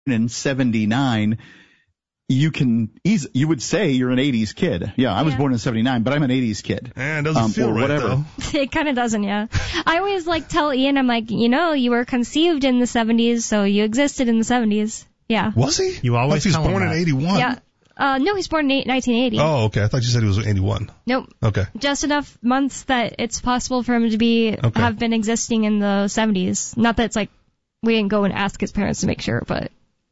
in 79, you would say you're an 80s kid. Yeah, I was born in 79, but I'm an 80s kid. It doesn't feel right, though. It kind of doesn't, yeah. I always tell Ian, I'm like, you were conceived in the 70s, so you existed in the 70s. Yeah. Was he? You always tell him he was born in 81. Yeah. No, he's born in 1980. Oh, okay. I thought you said he was 81. Nope. Okay. Just enough months that it's possible for him to have been existing in the 70s. Not that it's like we didn't go and ask his parents to make sure, but...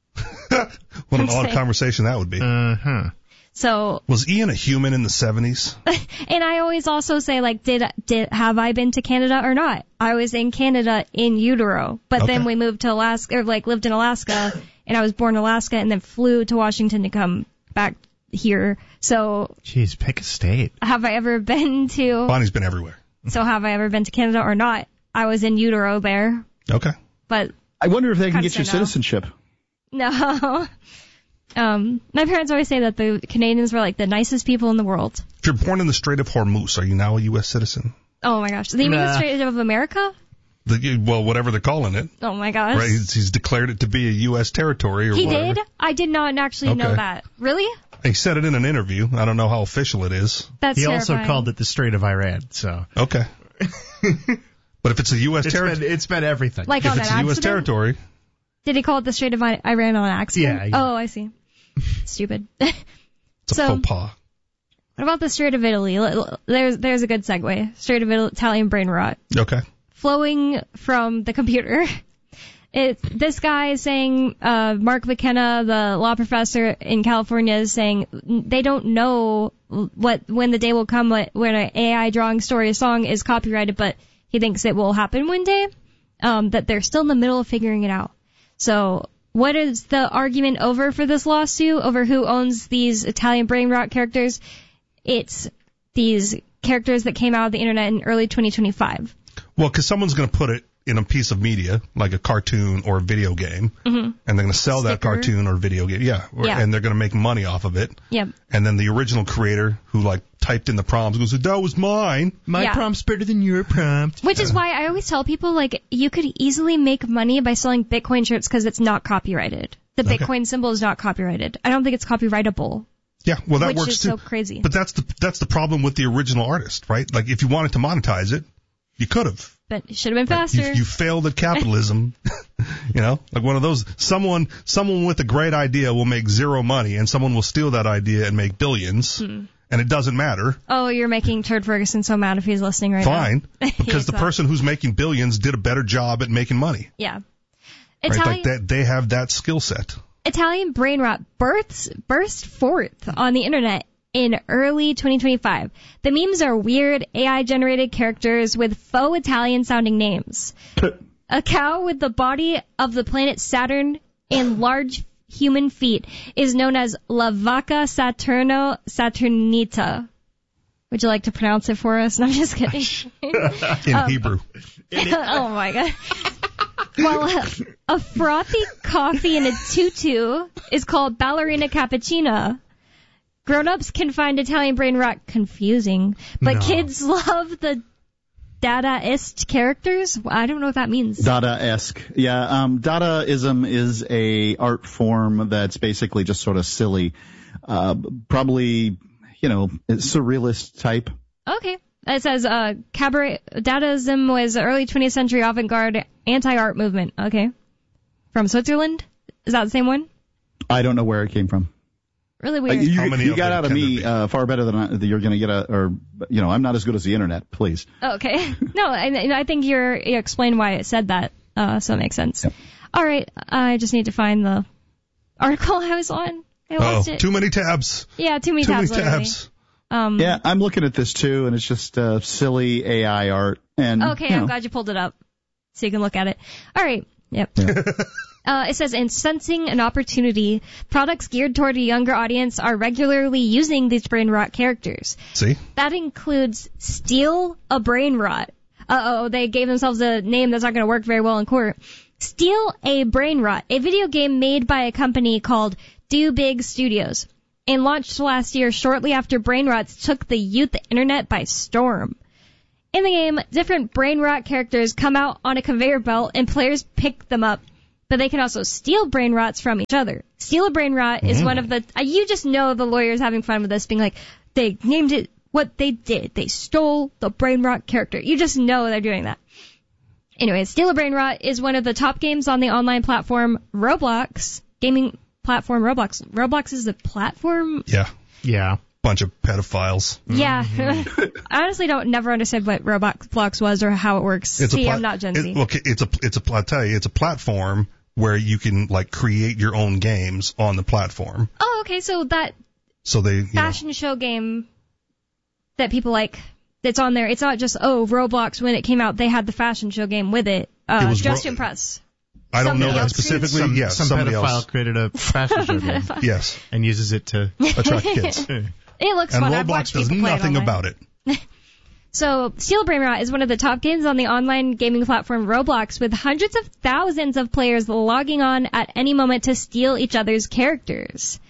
What an odd conversation that would be. Uh-huh. So was Ian a human in the 70s? And I always also say, have I been to Canada or not? I was in Canada in utero, but then we moved to Alaska, or lived in Alaska, and I was born in Alaska, and then flew to Washington to come back here. So, jeez, pick a state. Have I ever been to? Bonnie's been everywhere. So have I ever been to Canada or not? I was in utero there. Okay. But I wonder if they can get you citizenship. No. My parents always say that the Canadians were the nicest people in the world. If you're born in the Strait of Hormuz, are you now a U.S. citizen? Oh my gosh. Do you mean the Strait of America? Whatever they're calling it. Oh my gosh. Right, he's declared it to be a U.S. territory or whatever. He did? I did not actually know that. Really? He said it in an interview. I don't know how official it is. He also called it the Strait of Iran, so. Okay. But if it's a U.S. territory. It's been everything. If it's a U.S. territory. Did he call it the Strait of Iran on accident? Yeah. Oh, I see. Stupid. It's a faux pas. What about the Strait of Italy? There's a good segue. Strait of Italian brain rot. Okay. Flowing from the computer. This guy is saying, Mark McKenna, the law professor in California, is saying they don't know when the day will come when an AI drawing story or song is copyrighted, but he thinks it will happen one day. That they're still in the middle of figuring it out. So, what is the argument over for this lawsuit, over who owns these Italian brain rot characters? It's these characters that came out of the internet in early 2025. Well, because someone's going to put it in a piece of media, like a cartoon or a video game, and they're going to sell that cartoon or video game, and they're going to make money off of it. Yep. And then the original creator who typed in the prompts goes, "That was mine. My prompt's better than your prompt." Which is why I always tell people you could easily make money by selling Bitcoin shirts because it's not copyrighted. The Bitcoin symbol is not copyrighted. I don't think it's copyrightable. Yeah, well that works too. Which is so crazy. But that's the problem with the original artist, right? If you wanted to monetize it, you could have. But it should have been faster. You failed at capitalism. One of those, someone with a great idea will make zero money, and someone will steal that idea and make billions, and it doesn't matter. Oh, you're making Turd Ferguson so mad if he's listening right now. Fine, because the person who's making billions did a better job at making money. Yeah. Right? They have that skill set. Italian brain rot burst forth on the internet in early 2025. The memes are weird, AI-generated characters with faux Italian-sounding names. A cow with the body of the planet Saturn and large human feet is known as La Vaca Saturnita. Would you like to pronounce it for us? No, I'm just kidding. In Hebrew. Oh, my God. Well, a frothy coffee in a tutu is called ballerina cappuccina. Grown-ups can find Italian brain rot confusing, but kids love the Dadaist characters. I don't know what that means. Dadaesque. Yeah, Dadaism is a art form that's basically just sort of silly. Probably, surrealist type. Okay. It says, cabaret, Dadaism was early 20th century avant-garde anti-art movement. Okay. From Switzerland? Is that the same one? I don't know where it came from. Really weird. You got out of me far better than you're going to get I'm not as good as the internet, please. Okay. No, I think you explained why it said that, so it makes sense. Yep. All right, I just need to find the article I was on. I lost it. Too many tabs. Yeah, too many tabs. Yeah, I'm looking at this too, and it's just silly AI art. And okay, I'm glad you pulled it up so you can look at it. All right. Yep. Yeah. It says, in sensing an opportunity, products geared toward a younger audience are regularly using these brain rot characters. See? That includes Steal a Brain Rot. They gave themselves a name that's not going to work very well in court. Steal a Brain Rot, a video game made by a company called Do Big Studios, and launched last year shortly after brain rots took the youth internet by storm. In the game, different brain rot characters come out on a conveyor belt and players pick them up. but they can also steal brain rots from each other. Steal a brain rot is one of the, you just know the lawyers having fun with this, being like, they named it what they did. They stole the brain rot character. You just know they're doing that. Anyway, Steal a Brain Rot is one of the top games on the online platform Roblox, gaming platform Roblox. Roblox is a platform? Yeah. Bunch of pedophiles. Yeah. I honestly never understood what Roblox was or how it works. I'm not Gen Z. I'll tell you, it's a platform where you can like create your own games on the platform. Oh, okay. So they fashion show game that people like, that's on there. It's not just, Roblox, when it came out, they had the fashion show game with it. Just Impress. I don't know that specifically. Yes, some somebody pedophile else created a fashion show game. Yes. And uses it to attract kids. It looks and fun. Roblox does nothing about it. So, Steal a Brain Rot is one of the top games on the online gaming platform Roblox, with hundreds of thousands of players logging on at any moment to steal each other's characters.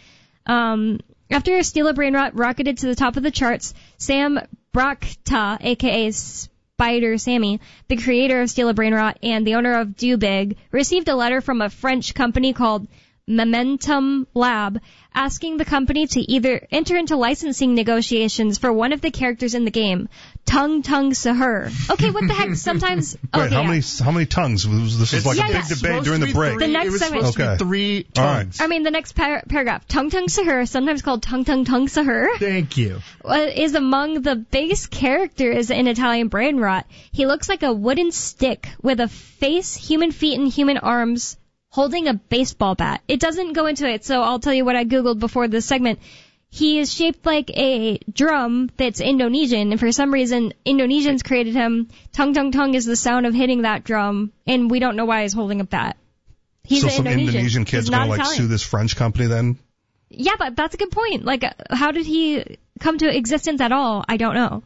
After Steal a Brain Rot rocketed to the top of the charts, Sam Brockta, aka Spider Sammy, the creator of Steal a Brain Rot and the owner of Do Big, received a letter from a French company called Momentum Lab, asking the company to either enter into licensing negotiations for one of the characters in the game, Tung Tung Sahur. Okay, what the heck? Sometimes. Wait, how many tongues? This was like a big debate during the break. The next segment. Okay. 3 tongues. All right. The next paragraph. Tung Tung Sahur, sometimes called Tung Tung Tung Sahur. Thank you. Is among the biggest characters in Italian Brain Rot. He looks like a wooden stick with a face, human feet, and human arms, holding a baseball bat. It doesn't go into it, so I'll tell you what I Googled before this segment. He is shaped like a drum that's Indonesian, and for some reason, Indonesians created him. Tung Tung Tung is the sound of hitting that drum, and we don't know why he's holding a bat. He's so some Indonesian kid's going to sue this French company then? Yeah, but that's a good point. Like, how did he come to existence at all? I don't know.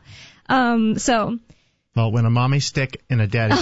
Well, when a mommy stick and a daddy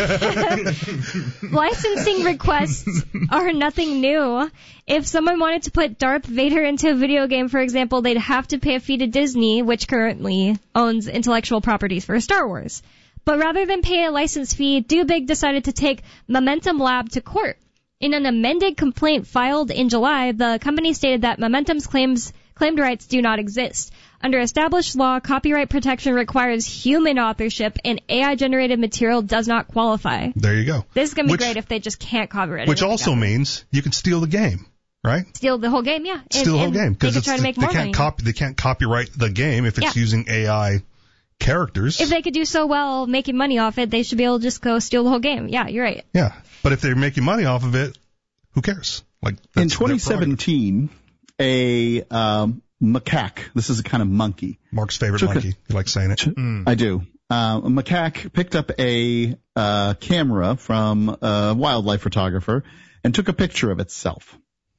Licensing requests are nothing new. If someone wanted to put Darth Vader into a video game, for example, they'd have to pay a fee to Disney, which currently owns intellectual properties for Star Wars. But rather than pay a license fee, Do Big decided to take Momentum Lab to court. In an amended complaint filed in July, the company stated that Momentum's claimed rights do not exist. Under established law, copyright protection requires human authorship, and AI-generated material does not qualify. There you go. This is going to be great if they just can't copyright it. Which also means you can steal the game, right? Steal the whole game, yeah. Steal the whole game. Because they can't copyright the game if it's using AI characters. If they could do so well making money off it, they should be able to just go steal the whole game. Yeah, you're right. Yeah, but if they're making money off of it, who cares? Like in 2017, a macaque. This is a kind of monkey. Mark's favorite monkey. You like saying it? I do. A macaque picked up a camera from a wildlife photographer and took a picture of itself.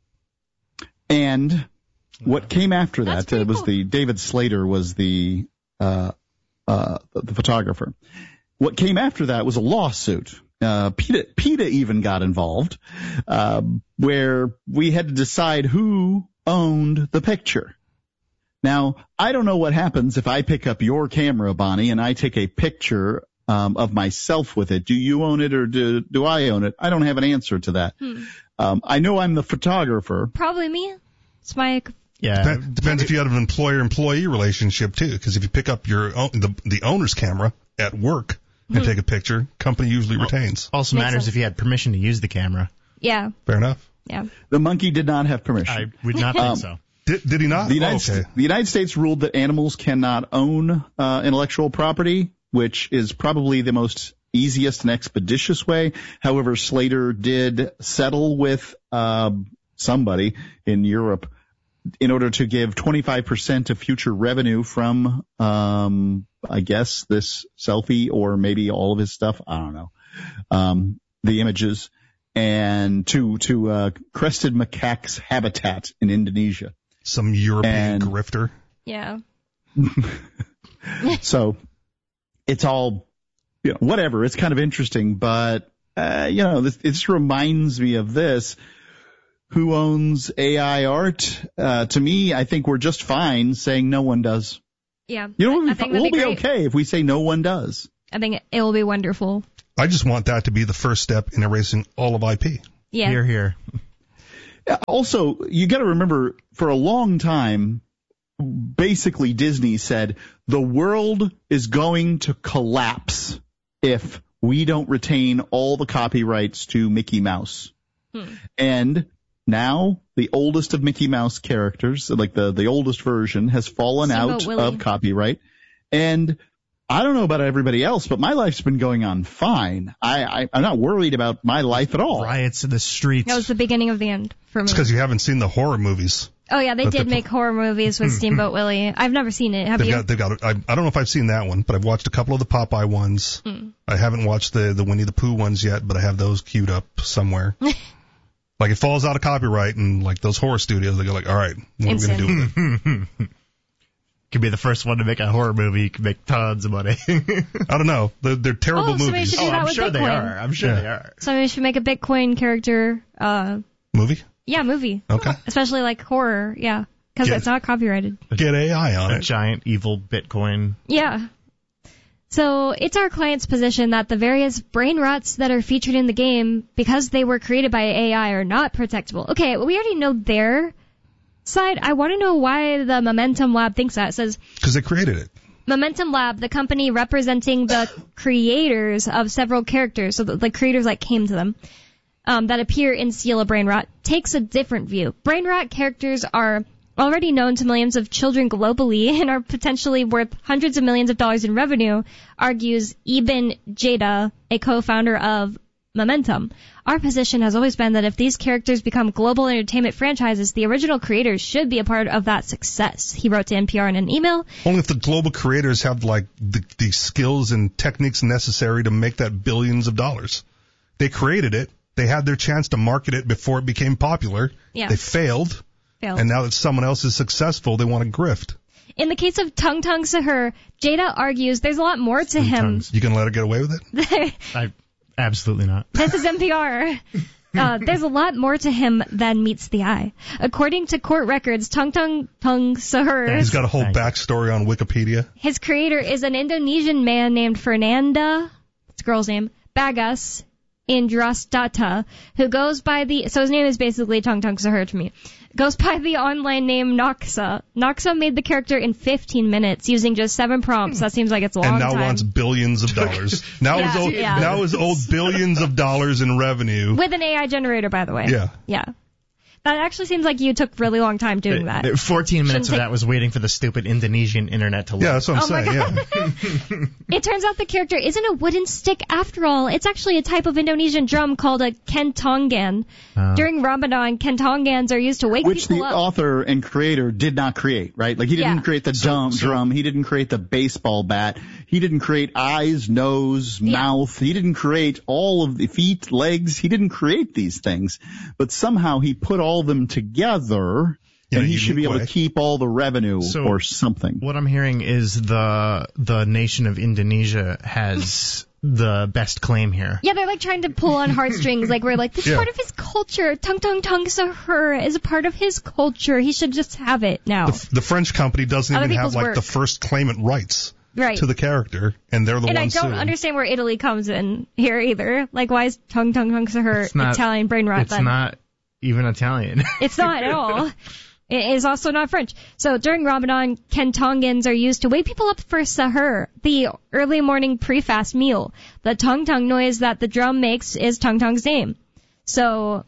And what came after that was David Slater was the photographer. What came after that was a lawsuit. PETA even got involved, where we had to decide who owned the picture. Now, I don't know what happens if I pick up your camera, Bonnie, and I take a picture of myself with it. Do you own it or do I own it? I don't have an answer to that. I know I'm the photographer. Probably me. It's my... Yeah. Depends if you have an employer-employee relationship, too, because if you pick up your own, the owner's camera at work and take a picture, company usually retains. Also matters if you had permission to use the camera. Yeah. Fair enough. Yeah. The monkey did not have permission. I would not think so. Did he not? The United States ruled that animals cannot own intellectual property, which is probably the most easiest and expeditious way. However, Slater did settle with somebody in Europe in order to give 25% of future revenue from, I guess, this selfie or maybe all of his stuff. I don't know. The images and to crested macaque's habitat in Indonesia. Some European grifter. Yeah. So it's all, whatever. It's kind of interesting, but, this reminds me of this. Who owns AI art? To me, I think we're just fine saying no one does. Yeah. We'll be okay if we say no one does. I think it will be wonderful. I just want that to be the first step in erasing all of IP. Yeah. Here, here. Also, you got to remember, for a long time, basically Disney said the world is going to collapse if we don't retain all the copyrights to Mickey Mouse. And now the oldest of Mickey Mouse characters, like the oldest version, has fallen Steamboat out Willie. of copyright. And I don't know about everybody else, but my life's been going on fine. I'm not worried about my life at all. Riots in the streets. That was the beginning of the end for me. It's because you haven't seen the horror movies. Oh yeah, they But did they- make horror movies with Steamboat Willie. I've never seen it. Have you? They've got. I don't know if I've seen that one, but I've watched a couple of the Popeye ones. I haven't watched the Winnie the Pooh ones yet, but I have those queued up somewhere. Like, it falls out of copyright, and like those horror studios, they go like, all right, what are we gonna do with it? Could be the first one to make a horror movie. You could make tons of money. I don't know. They're terrible somebody movies. should do that I'm with sure they Bitcoin. are. I'm sure they are. So we should make a Bitcoin character. Movie? Yeah, movie. Okay. Especially like horror. Yeah, because Yeah. it's not copyrighted. Get AI on A it. giant evil Bitcoin. Yeah. So it's our client's position that the various brain rots that are featured in the game, because they were created by AI, are not protectable. Okay, we already know their side. I want to know why the Momentum Lab thinks that. It says, Because they created it. Momentum Lab, the company representing the creators of several characters, so the creators like came to them, that appear in Steal a Brain Rot, takes a different view. Brain Rot characters are already known to millions of children globally and are potentially worth hundreds of millions of dollars in revenue, argues Eben Jada, a co-founder of Momentum. Our position has always been that if these characters become global entertainment franchises, the original creators should be a part of that success, he wrote to NPR in an email. Only if the global creators have like the skills and techniques necessary to make that billions of dollars. They created it. They had their chance to market it before it became popular. Yeah. They failed. Failed. And now that someone else is successful, they want to grift. In the case of Tung Tung Sahur, Jada argues there's a lot more to him. You can let her get away with it? Absolutely not. This is NPR. There's a lot more to him than meets the eye. According to court records, Tung Sahur, He's got a whole Thank you. backstory on Wikipedia. his creator is an Indonesian man named Fernanda, it's a girl's name, Bagas Indrastata, who goes by so his name is basically Tung Sahur to me, goes by the online name Noxa. Noxa made the character in 15 minutes using just 7 prompts. That seems like it's a long And now time. wants billions of dollars. Now Yeah. is owed billions of dollars in revenue. With an AI generator, by the way. Yeah. Yeah. That actually seems like you took really long time doing that. 14 minutes Shouldn't of that was waiting for the stupid Indonesian internet to load. Yeah, that's what I'm Oh my saying. Yeah. It turns out the character isn't a wooden stick after all. It's actually a type of Indonesian drum called a kentongan. During Ramadan, kentongans are used to wake Which the people up. author and creator did not create, right? Like, he didn't Yeah. create the drum, he didn't create the baseball bat, he didn't create eyes, nose, Yeah. mouth, he didn't create all of the feet, legs, he didn't create these things. But somehow he put all of them together, In a and he should be unique able way. to keep all the revenue So- or something. What I'm hearing is the nation of Indonesia has the best claim here. Yeah, they're like trying to pull on heartstrings. Like, we're like, this is Yeah. part of his culture. Tung Sahur is a part of his culture. He should just have it now. The French company doesn't Other even have people's like work. the first claimant rights Right. to the character, and they're the And I ones don't suing. understand where Italy comes in here either. Like, why is Tung Sahur It's not- Italian brain rot It's then? not even Italian. It's not at all. It is also not French. So during Ramadan, kentongans are used to wake people up for sahur, the early morning pre-fast meal. The tung noise that the drum makes is Tung's name. So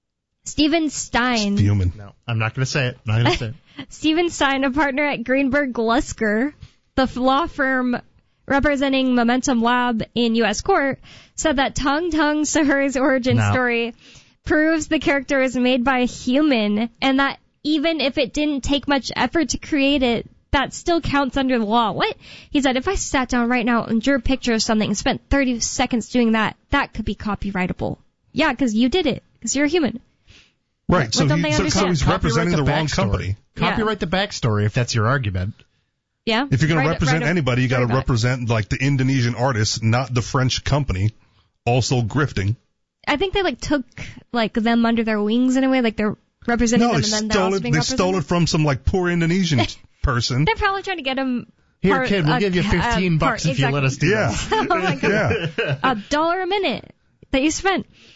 Steven Stein, Human. No, I'm not going to say it. Not going to say it. Steven Stein, a partner at Greenberg Glusker, the law firm representing Momentum Lab in U.S. court, said that Tung Sahur's origin No. story proves the character is made by a human, and that even if it didn't take much effort to create it, that still counts under the law. What? He said, if I sat down right now and drew a picture of something and spent 30 seconds doing that, that could be copyrightable. Yeah, because you did it, because you're a human. Right. So, What don't they so understand? he's representing the wrong backstory. company. Yeah. Copyright the backstory if that's your argument. Yeah? If you're going to Write it- represent write it- anybody, you got to write it back. represent like the Indonesian artist, not the French company, also grifting. I think they took them under their wings in a way, like they're representing No, them they and then they're stole also it. being They represented. stole it from some like poor Indonesian person. They're probably trying to get him. Here, kid, we'll give you $15 if you let us do Yeah. that. Oh my God. Yeah. $1 a minute that you spent.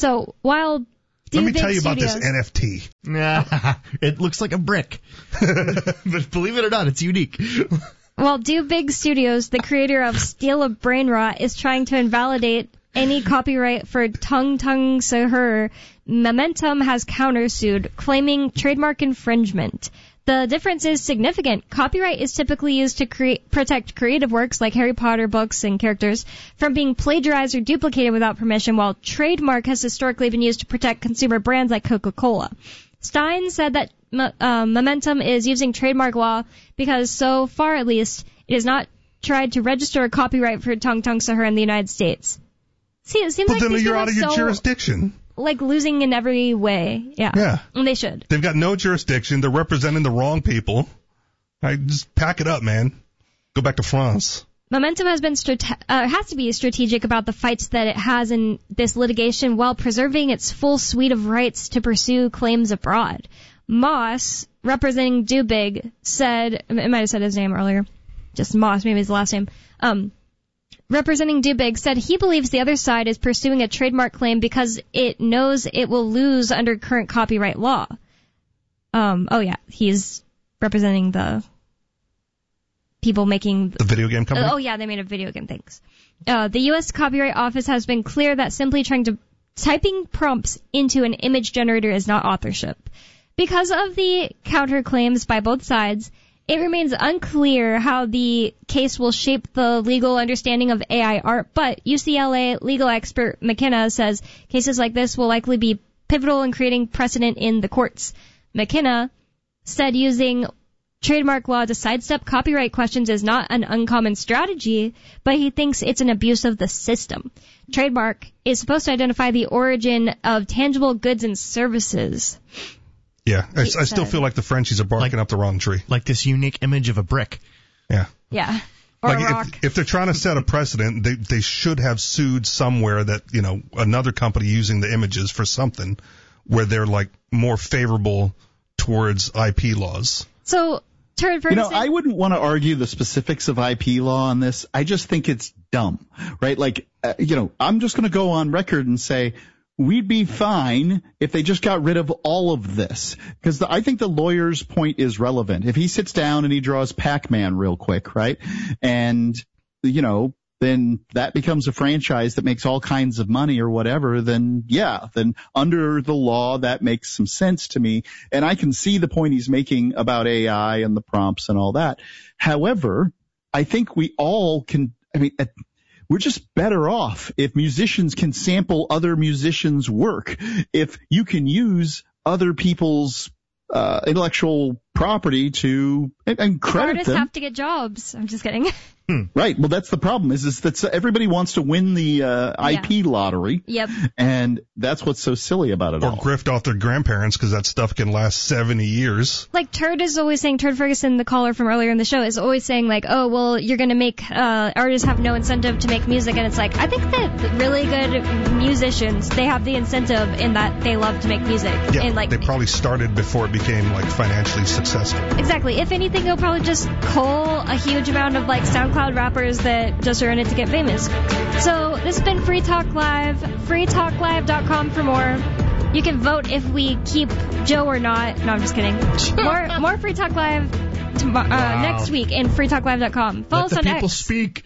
So while Let me tell you about this NFT. It looks like a brick. But believe it or not, it's unique. While Do Big Studios, the creator of Steal a Brain Rot, is trying to invalidate any copyright for Tung Tung Sahur, Momentum has countersued, claiming trademark infringement. The difference is significant. Copyright is typically used to protect creative works like Harry Potter books and characters from being plagiarized or duplicated without permission, while trademark has historically been used to protect consumer brands like Coca-Cola. Stein said that Momentum is using trademark law because, so far at least, it has not tried to register a copyright for Tung Tung Sahur in the United States. See, it seems But like then these you're people out of are your so, jurisdiction. like, losing in every way. Yeah. And they should. They've got no jurisdiction. They're representing the wrong people. Just pack it up, man. Go back to France. Momentum has been has to be strategic about the fights that it has in this litigation while preserving its full suite of rights to pursue claims abroad. Moss, representing Dubig, said, it might have said his name earlier, just Moss, maybe his last name, representing Dubig, said he believes the other side is pursuing a trademark claim because it knows it will lose under current copyright law. He's representing the people making the video game company? Oh, yeah, they made a video game, thanks. The U.S. Copyright Office has been clear that simply typing prompts into an image generator is not authorship. Because of the counterclaims by both sides, it remains unclear how the case will shape the legal understanding of AI art, but UCLA legal expert McKenna says cases like this will likely be pivotal in creating precedent in the courts. McKenna said using trademark law to sidestep copyright questions is not an uncommon strategy, but he thinks it's an abuse of the system. Trademark is supposed to identify the origin of tangible goods and services. Yeah, I still feel like the Frenchies are barking up the wrong tree. Like this unique image of a brick. Yeah. Yeah. Or a rock. If they're trying to set a precedent, they should have sued somewhere that, another company using the images for something where they're like more favorable towards IP laws. So, Turd Ferguson, I wouldn't want to argue the specifics of IP law on this. I just think it's dumb, right? Like, I'm just going to go on record and say, we'd be fine if they just got rid of all of this. Because I think the lawyer's point is relevant. If he sits down and he draws Pac-Man real quick, right? And, then that becomes a franchise that makes all kinds of money or whatever, then under the law, that makes some sense to me. And I can see the point he's making about AI and the prompts and all that. However, I think we all can, we're just better off if musicians can sample other musicians' work. If you can use other people's intellectual property to and credit artists them. have to get jobs. I'm just kidding. Right. Well, that's the problem is that everybody wants to win the IP lottery. Yep. And that's what's so silly about it all. Or grift off their grandparents because that stuff can last 70 years. Like Turd is always saying, Turd Ferguson, the caller from earlier in the show, is always saying like, oh, well, you're going to make artists have no incentive to make music. And it's like, I think that really good musicians, they have the incentive in that they love to make music. Yeah, and they probably started before it became like financially successful. Exactly. If anything, they'll probably just cull a huge amount of like SoundCloud rappers that just are in it to get famous. So this has been Free Talk Live. freetalklive.com for more. You can vote if we keep Joe or not. No, I'm just kidding. More Free Talk Live next week in freetalklive.com. Follow us on X. Let the people speak.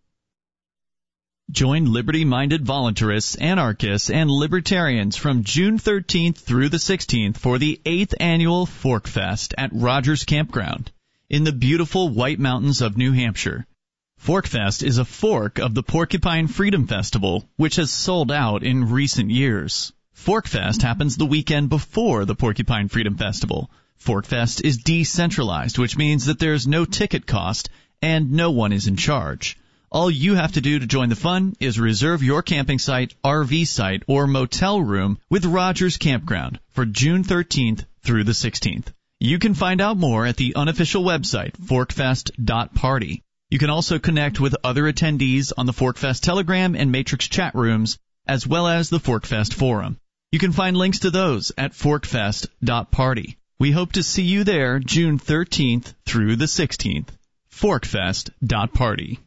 Join liberty-minded voluntarists, anarchists, and libertarians from June 13th through the 16th for the 8th annual Fork Fest at Rogers Campground in the beautiful White Mountains of New Hampshire. Fork Fest is a fork of the Porcupine Freedom Festival, which has sold out in recent years. Fork Fest happens the weekend before the Porcupine Freedom Festival. Fork Fest is decentralized, which means that there's no ticket cost and no one is in charge. All you have to do to join the fun is reserve your camping site, RV site, or motel room with Rogers Campground for June 13th through the 16th. You can find out more at the unofficial website, forkfest.party. You can also connect with other attendees on the Forkfest Telegram and Matrix chat rooms, as well as the Forkfest Forum. You can find links to those at forkfest.party. We hope to see you there June 13th through the 16th. Forkfest.party.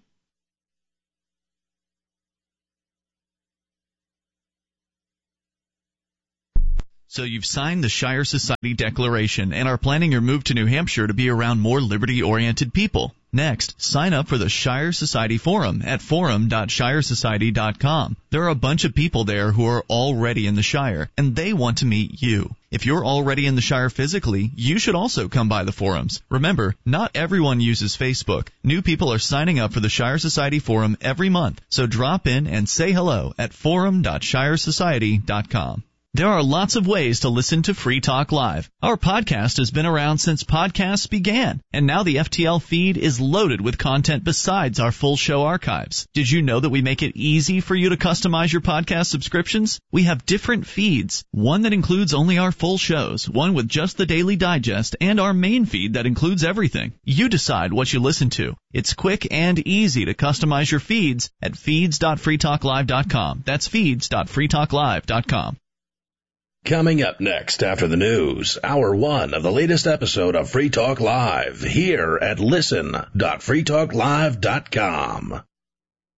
So you've signed the Shire Society Declaration and are planning your move to New Hampshire to be around more liberty-oriented people. Next, sign up for the Shire Society Forum at forum.shiresociety.com. There are a bunch of people there who are already in the Shire, and they want to meet you. If you're already in the Shire physically, you should also come by the forums. Remember, not everyone uses Facebook. New people are signing up for the Shire Society Forum every month, so drop in and say hello at forum.shiresociety.com. There are lots of ways to listen to Free Talk Live. Our podcast has been around since podcasts began, and now the FTL feed is loaded with content besides our full show archives. Did you know that we make it easy for you to customize your podcast subscriptions? We have different feeds, one that includes only our full shows, one with just the Daily Digest, and our main feed that includes everything. You decide what you listen to. It's quick and easy to customize your feeds at feeds.freetalklive.com. That's feeds.freetalklive.com. Coming up next after the news, Hour 1 of the latest episode of Free Talk Live, here at listen.freetalklive.com.